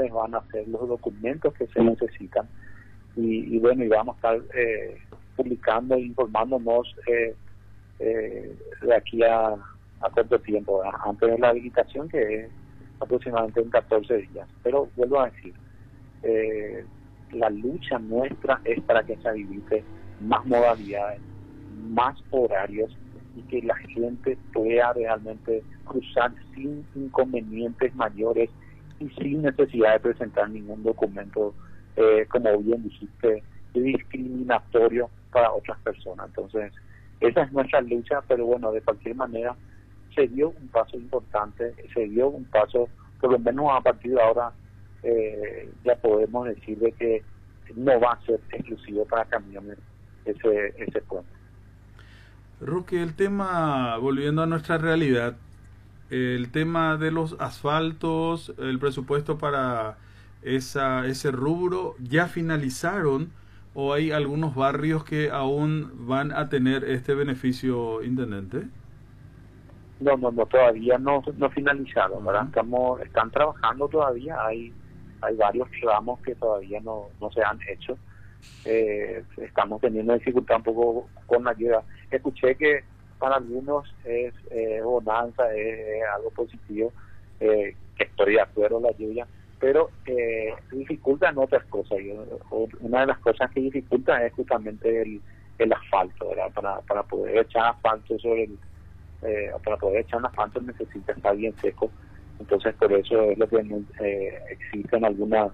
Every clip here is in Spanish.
cuáles van a ser los documentos que se necesitan y bueno, y vamos a estar publicando e informándonos de aquí a corto tiempo, ¿verdad? Antes de la habilitación, que es aproximadamente en 14 días. Pero vuelvo a decir, la lucha nuestra es para que se habilite más modalidades, más horarios y que la gente pueda realmente cruzar sin inconvenientes mayores y sin necesidad de presentar ningún documento, como bien dijiste, discriminatorio para otras personas. Entonces, esa es nuestra lucha, pero bueno, de cualquier manera se dio un paso importante, se dio un paso, por lo menos a partir de ahora, ya podemos decir de que no va a ser exclusivo para camiones ese puente. Roque, el tema, volviendo a nuestra realidad, el tema de los asfaltos, el presupuesto para ese rubro, ¿ya finalizaron o hay algunos barrios que aún van a tener este beneficio, intendente? No, todavía no finalizaron, ¿verdad? Están trabajando todavía, hay varios tramos que todavía no se han hecho. Estamos teniendo dificultad un poco con la ayuda. Escuché que para algunos es bonanza, es algo positivo, que estoy de acuerdo la lluvia, pero dificultan otras cosas. Una de las cosas que dificulta es justamente el asfalto, ¿verdad? Para poder echar asfalto para poder echar un asfalto necesita estar bien seco. Entonces por eso es lo que existen algunas,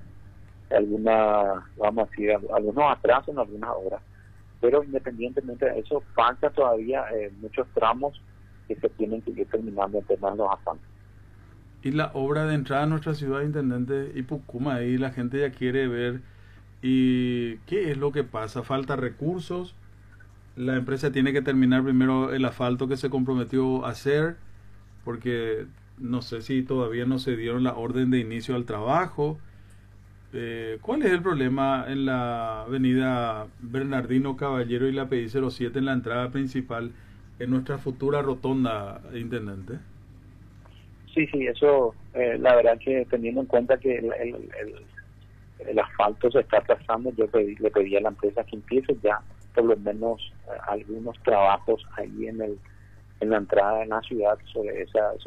vamos a decir, algunos atrasos en algunas obras. Pero independientemente de eso, falta todavía muchos tramos que se tienen que ir terminando en temas de los asfaltos. Y la obra de entrada a nuestra ciudad, intendente, Ipucuma, ahí la gente ya quiere ver. ¿Y qué es lo que pasa? ¿Falta recursos? ¿La empresa tiene que terminar primero el asfalto que se comprometió a hacer? Porque no sé si todavía no se dieron la orden de inicio al trabajo. ¿Cuál es el problema en la avenida Bernardino Caballero y la PI 07 en la entrada principal en nuestra futura rotonda, intendente? Sí, eso, la verdad que teniendo en cuenta que el asfalto se está atrasando, le pedí a la empresa que empiece ya por lo menos algunos trabajos ahí en la entrada de la ciudad sobre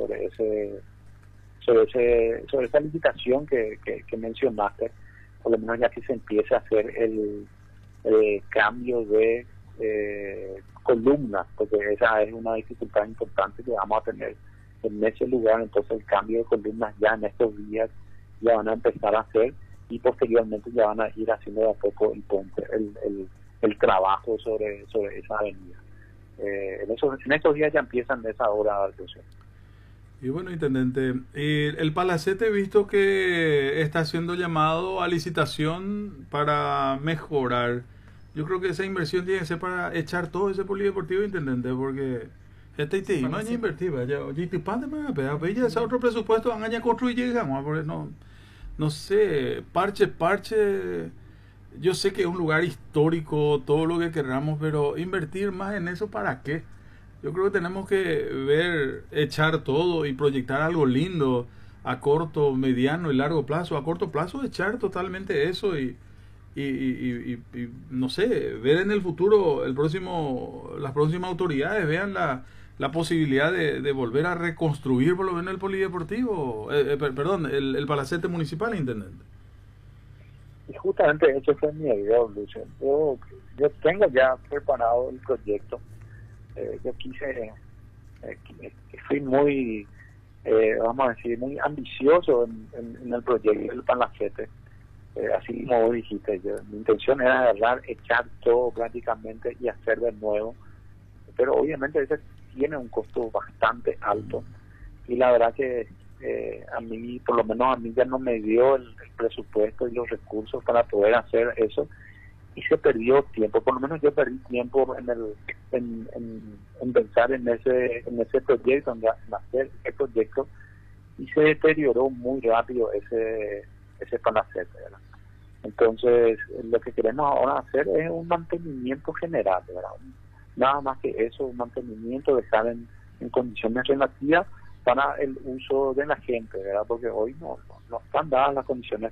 esa licitación que mencionaste, por lo menos ya que se empiece a hacer el cambio de columnas, porque esa es una dificultad importante que vamos a tener en ese lugar. Entonces el cambio de columnas ya en estos días ya van a empezar a hacer y posteriormente ya van a ir haciendo de a poco el puente, el trabajo sobre esa avenida. En estos días ya empiezan esa obra de actuación. Y bueno, intendente, el Palacete he visto que está haciendo llamado a licitación para mejorar. Yo creo que esa inversión tiene que ser para echar todo ese polideportivo, intendente, porque este no hay invertir, vaya, oye, te pande más, pero ya ese otro presupuesto van a construir, llegamos, porque no sé, parche. Yo sé que es un lugar histórico, todo lo que queramos, pero invertir más en eso, ¿para qué? Yo creo que tenemos que echar todo y proyectar algo lindo a corto, mediano y largo plazo. A corto plazo echar totalmente eso y no sé, ver en el futuro las próximas autoridades vean la posibilidad de volver a reconstruir por lo menos el polideportivo, el palacete municipal, intendente. Y justamente eso fue mi idea, Lucio. Yo tengo ya preparado el proyecto. Yo fui muy, vamos a decir, muy ambicioso en el proyecto del Palacete. Así como vos dijiste, mi intención era agarrar, echar todo prácticamente y hacer de nuevo. Pero obviamente ese tiene un costo bastante alto. Y la verdad que a mí, por lo menos a mí ya no me dio el presupuesto y los recursos para poder hacer eso. Y se perdió tiempo, por lo menos yo perdí tiempo en pensar en ese proyecto, en hacer el proyecto, y se deterioró muy rápido ese palacete, ¿verdad? Entonces lo que queremos ahora hacer es un mantenimiento general, ¿verdad? Nada más que eso, un mantenimiento, dejar en condiciones relativas para el uso de la gente, ¿verdad? Porque hoy no están dadas las condiciones